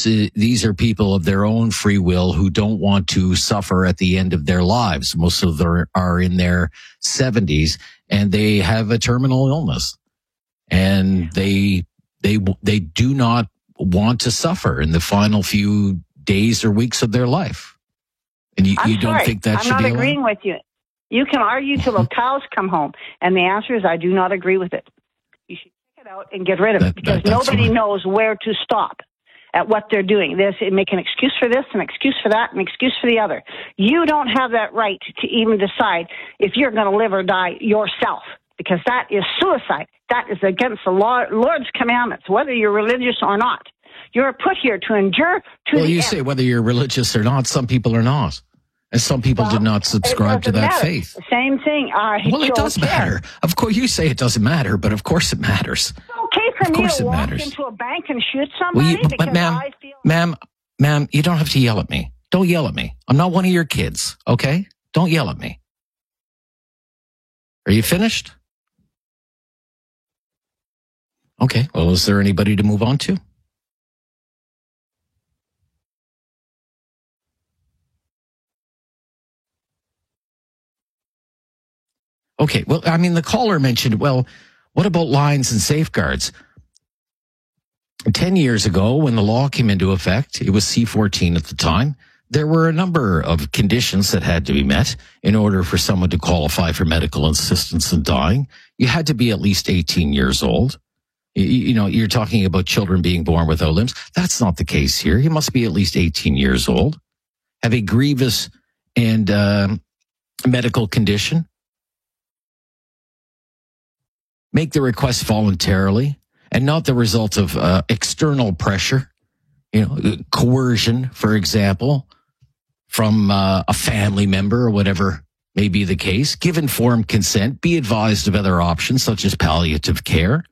these are people of their own free will who don't want to suffer at the end of their lives. Most of them are in their 70s and they have a terminal illness, and they do not want to suffer in the final few days or weeks of their life. And you don't think that should be allowed? I'm not agreeing with you. You can argue till the cows come home, and the answer is I do not agree with it. You should take it out and get rid of it, because nobody knows where to stop at what they're doing. They make an excuse for this, an excuse for that, an excuse for the other. You don't have that right to even decide if you're going to live or die yourself, because that is suicide. That is against the Lord's commandments, whether you're religious or not. You're put here to endure to the end. Well, you say whether you're religious or not. Some people are not. And some people do not subscribe to that faith. Same thing. Well, it does matter. Of course, you say it doesn't matter, but of course it matters. It's okay for me to walk into a bank and shoot somebody ma'am, you don't have to yell at me. Don't yell at me. I'm not one of your kids, okay? Don't yell at me. Are you finished? Okay. Well, is there anybody to move on to? Okay, well, I mean, the caller mentioned, well, what about lines and safeguards? 10 years ago, when the law came into effect, it was C-14 at the time, there were a number of conditions that had to be met in order for someone to qualify for medical assistance in dying. You had to be at least 18 years old. You know, you're talking about children being born without limbs. That's not the case here. You must be at least 18 years old, have a grievous and medical condition, make the request voluntarily and not the result of external pressure, coercion, for example, from a family member or whatever may be the case. Give informed consent. Be advised of other options such as palliative care.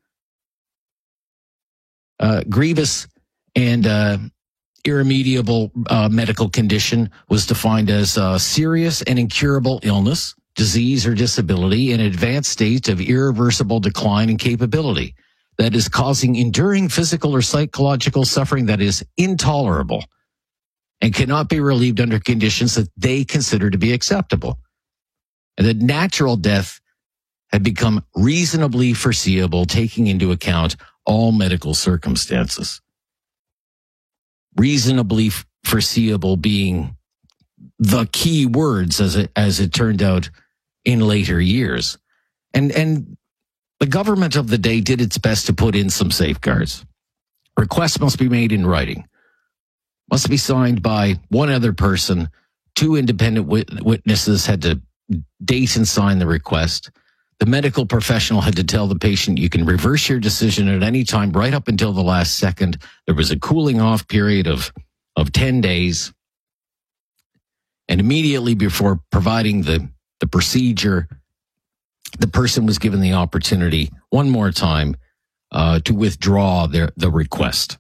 Grievous and irremediable medical condition was defined as serious and incurable illness, disease, or disability in advanced state of irreversible decline in capability that is causing enduring physical or psychological suffering that is intolerable and cannot be relieved under conditions that they consider to be acceptable. And that natural death had become reasonably foreseeable, taking into account all medical circumstances. Reasonably foreseeable being the key words as it turned out in later years. And the government of the day did its best to put in some safeguards. Requests must be made in writing, must be signed by one other person. 2 independent witnesses had to date and sign the request. The medical professional had to tell the patient, you can reverse your decision at any time, right up until the last second. There was a cooling off period of 10 days. And immediately before providing the procedure, the person was given the opportunity one more time to withdraw the request.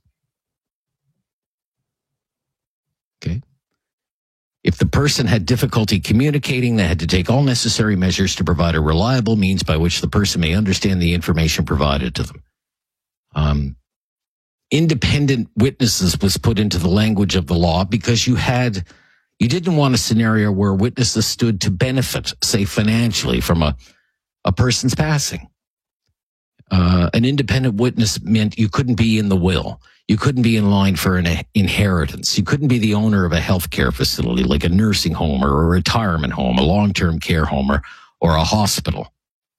Okay. If the person had difficulty communicating, they had to take all necessary measures to provide a reliable means by which the person may understand the information provided to them. Independent witnesses was put into the language of the law because you didn't want a scenario where witnesses stood to benefit, say, financially from a person's passing. An independent witness meant you couldn't be in the will. You couldn't be in line for an inheritance. You couldn't be the owner of a healthcare facility like a nursing home or a retirement home, a long-term care home or a hospital.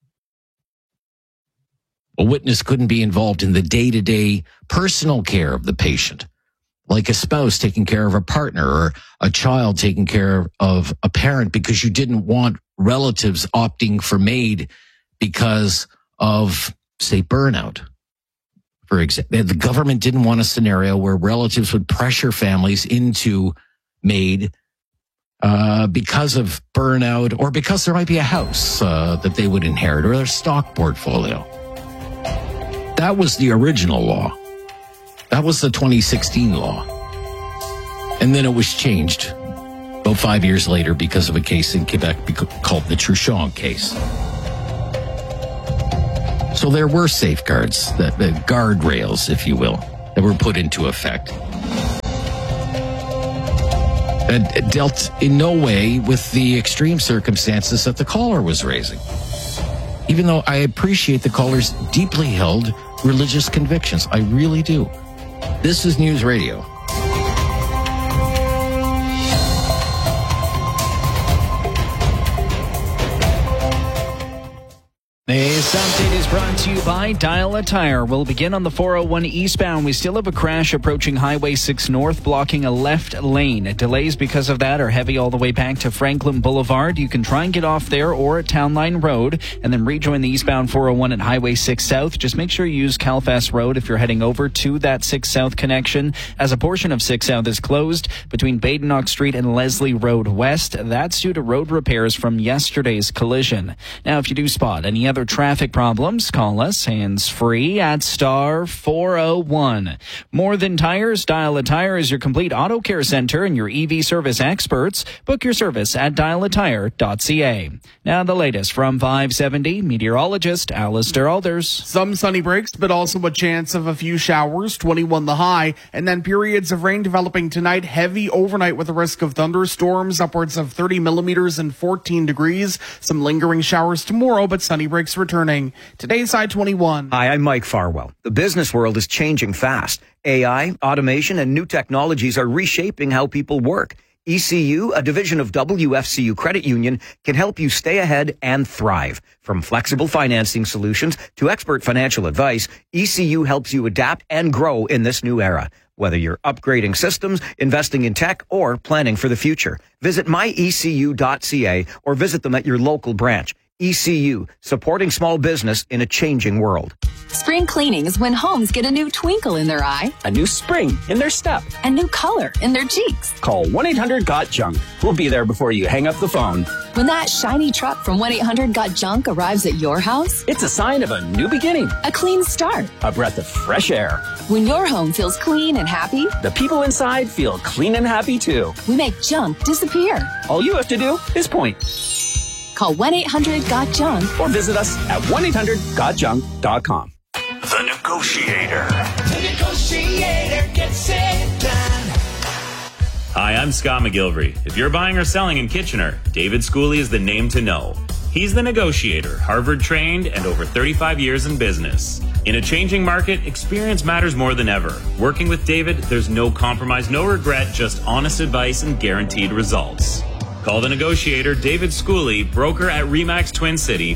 A witness couldn't be involved in the day-to-day personal care of the patient, like a spouse taking care of a partner or a child taking care of a parent, because you didn't want relatives opting for MAID because of, say, burnout. For example, the government didn't want a scenario where relatives would pressure families into MAID because of burnout or because there might be a house that they would inherit or their stock portfolio. That was the original law. That was the 2016 law. And then it was changed about 5 years later because of a case in Quebec called the Truchon case. So there were safeguards, the guardrails, if you will, that were put into effect. dealt in no way with the extreme circumstances that the caller was raising. Even though I appreciate the caller's deeply held religious convictions. I really do. This is News Radio. This update is brought to you by Dial a Tire. We'll begin on the 401 eastbound. We still have a crash approaching Highway 6 North, blocking a left lane. Delays because of that are heavy all the way back to Franklin Boulevard. You can try and get off there or at Town Line Road and then rejoin the eastbound 401 at Highway 6 South. Just make sure you use Calfast Road if you're heading over to that 6 South connection, as a portion of 6 South is closed between Badenoch Street and Leslie Road West. That's due to road repairs from yesterday's collision. Now, if you do spot any other traffic problems, call us hands-free at star 401. More Than Tires, Dial a Tire is your complete auto care center and your EV service experts. Book your service at dialatire.ca. Now the latest from 570, meteorologist Alistair Alders. Some sunny breaks, but also a chance of a few showers, 21 the high, and then periods of rain developing tonight, heavy overnight with a risk of thunderstorms, upwards of 30 millimeters and 14 degrees. Some lingering showers tomorrow, but sunny breaks returning. Today's high 21. Hi, I'm Mike Farwell. The business world is changing fast. AI, automation, and new technologies are reshaping how people work. ECU, a division of WFCU Credit Union, can help you stay ahead and thrive. From flexible financing solutions to expert financial advice, ECU helps you adapt and grow in this new era. Whether you're upgrading systems, investing in tech, or planning for the future, visit myecu.ca or visit them at your local branch. ECU, supporting small business in a changing world. Spring cleaning is when homes get a new twinkle in their eye, a new spring in their step, a new color in their cheeks. Call 1-800-GOT-JUNK. We'll be there before you hang up the phone. When that shiny truck from 1-800-GOT-JUNK arrives at your house, it's a sign of a new beginning, a clean start, a breath of fresh air. When your home feels clean and happy, the people inside feel clean and happy too. We make junk disappear. All you have to do is point. Call 1-800-GOT-JUNK or visit us at 1-800-GOT-JUNK.com. The Negotiator. The Negotiator gets it done. Hi, I'm Scott McGilvery. If you're buying or selling in Kitchener, David Schooley is the name to know. He's the Negotiator, Harvard-trained and over 35 years in business. In a changing market, experience matters more than ever. Working with David, there's no compromise, no regret, just honest advice and guaranteed results. Call the Negotiator, David Schooley, broker at RE/MAX Twin City,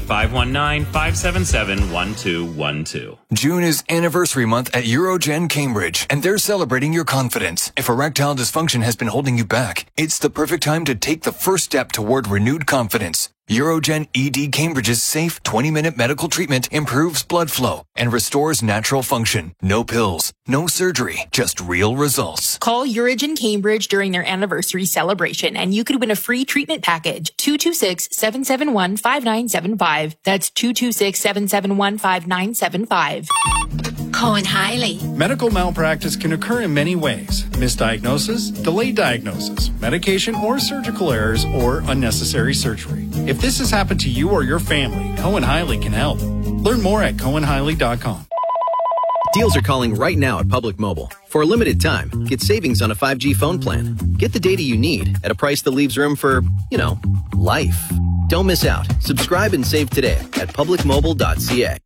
519-577-1212. June is anniversary month at Eurogen Cambridge, and they're celebrating your confidence. If erectile dysfunction has been holding you back, it's the perfect time to take the first step toward renewed confidence. Eurogen ED Cambridge's safe 20-minute medical treatment improves blood flow and restores natural function. No pills, no surgery, just real results. Call Eurogen Cambridge during their anniversary celebration and you could win a free treatment package. 226-771-5975. That's 226-771-5975. Cohen Hiley. Medical malpractice can occur in many ways. Misdiagnosis, delayed diagnosis, medication or surgical errors, or unnecessary surgery. If this has happened to you or your family, Cohen Hiley can help. Learn more at CohenHiley.com. Deals are calling right now at Public Mobile. For a limited time, get savings on a 5G phone plan. Get the data you need at a price that leaves room for, life. Don't miss out. Subscribe and save today at publicmobile.ca.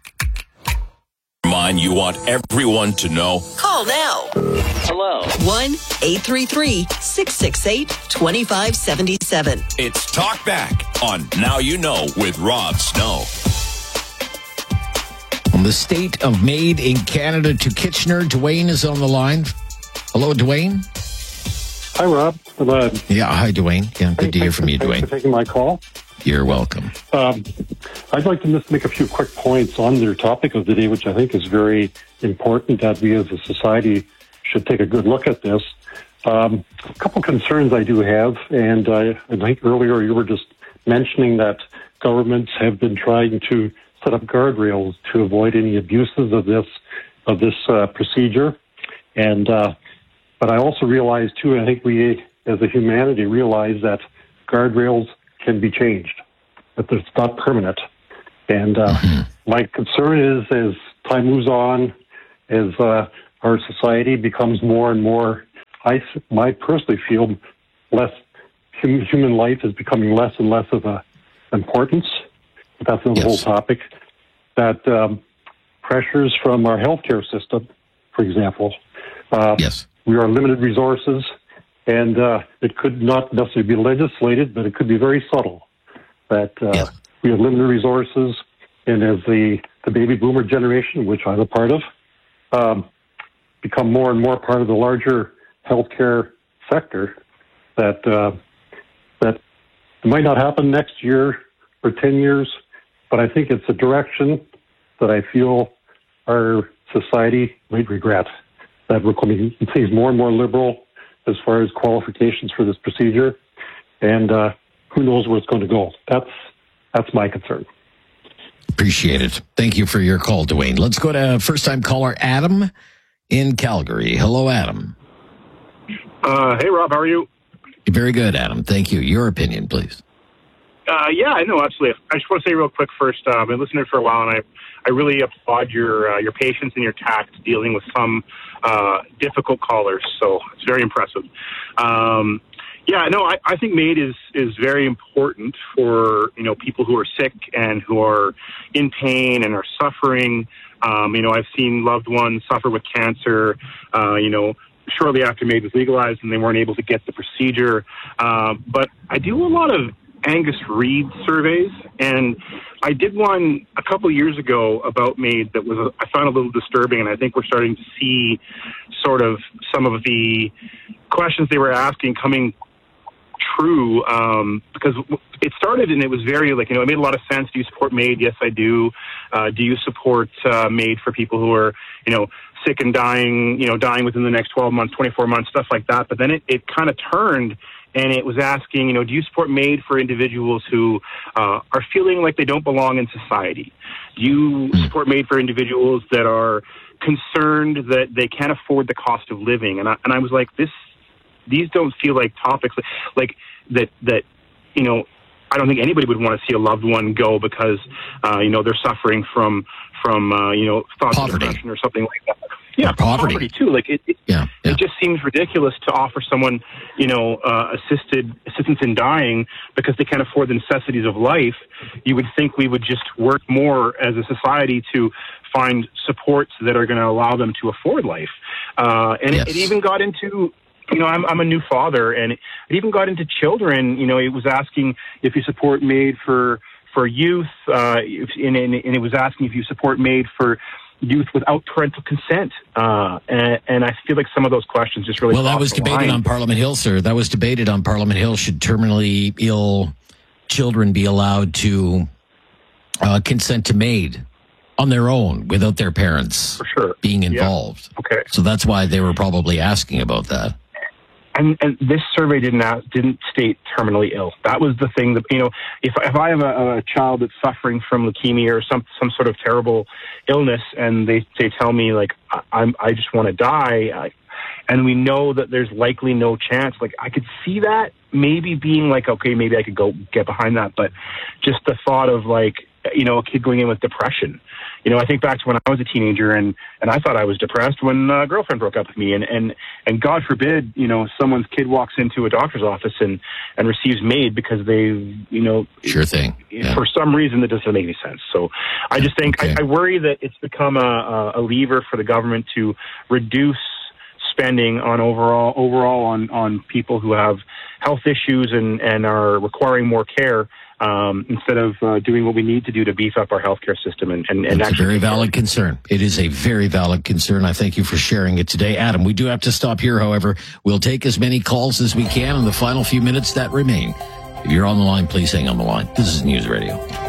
Mine, you want everyone to know. Call now. Hello. 1-833-668-2577. It's Talk Back on Now You Know with Rob Snow. From the state of Made in Canada to Kitchener, Dwayne is on the line. Hello, Dwayne. Hi, Rob. Yeah, hi, Dwayne. Yeah, good to hear from you, Dwayne. Thanks for taking my call. You're welcome. I'd like to just make a few quick points on their topic of the day, which I think is very important that we as a society should take a good look at this. A couple concerns I do have, and I think earlier you were just mentioning that governments have been trying to set up guardrails to avoid any abuses of this procedure. And but I also realize too, and I think we as a humanity realize that guardrails can be changed, but it's not permanent. And my concern is, as time moves on, as our society becomes more and more, I personally feel, human life is becoming less and less of a importance. But that's another whole topic. That pressures from our healthcare system, for example. We are limited resources, and it could not necessarily be legislated, but it could be very subtle. That we have limited resources, and as the baby boomer generation, which I'm a part of, become more and more part of the larger healthcare sector, that it might not happen next year or 10 years, but I think it's a direction that I feel our society might regret, that we're becoming more and more liberal as far as qualifications for this procedure, and who knows where it's going to go. That's my concern. Appreciate it. Thank you for your call, Dwayne. Let's go to first-time caller Adam in Calgary. Hello, Adam. Hey, Rob. How are you? Very good, Adam. Thank you. Your opinion, please. Yeah, I know, absolutely. I just want to say real quick first, I've been listening for a while, and I really applaud your patience and your tact dealing with some difficult callers, so it's very impressive. I think MAID is very important for, people who are sick and who are in pain and are suffering. I've seen loved ones suffer with cancer, shortly after MAID was legalized and they weren't able to get the procedure. But I do a lot of Angus Reid surveys, and I did one a couple years ago about MAID that I found a little disturbing, and I think we're starting to see sort of some of the questions they were asking coming true, because it started and it was very it made a lot of sense. Do you support MAID? Yes, I do. Do you support MAID for people who are, sick and dying, dying within the next 12 months, 24 months, stuff like that. But then it kind of turned, and it was asking, do you support MAID for individuals who are feeling like they don't belong in society? Do you support MAID for individuals that are concerned that they can't afford the cost of living? And I was like, these don't feel like topics like that, I don't think anybody would want to see a loved one go because, they're suffering from thoughts of depression or something like that. Yeah, poverty too. It just seems ridiculous to offer someone, assistance in dying because they can't afford the necessities of life. You would think we would just work more as a society to find supports that are going to allow them to afford life. It even got into, I'm a new father, and it even got into children. It was asking if you support MAID for youth, and it was asking if you support MAID for youth without parental consent. And I feel like some of those questions just really... Well, that was debated on Parliament Hill, sir. That was debated on Parliament Hill. Should terminally ill children be allowed to consent to MAID on their own without their parents being involved? Yeah. Okay. So that's why they were probably asking about that. And this survey didn't state terminally ill. That was the thing that, if I have a child that's suffering from leukemia or some sort of terrible illness, and they tell me I just want to die, and we know that there's likely no chance, I could see that maybe being okay, maybe I could go get behind that. But just the thought of a kid going in with depression. I think back to when I was a teenager and I thought I was depressed when a girlfriend broke up with me, and God forbid, someone's kid walks into a doctor's office and receives MAID because they, sure thing. Yeah. For some reason that doesn't make any sense. So I just think, I worry that it's become a lever for the government to reduce spending on overall on people who have health issues and are requiring more care, instead of doing what we need to do to beef up our healthcare system. And it's a very valid concern. It is a very valid concern. I thank you for sharing it today. Adam, we do have to stop here, however. We'll take as many calls as we can in the final few minutes that remain. If you're on the line, please hang on the line. This is News Radio.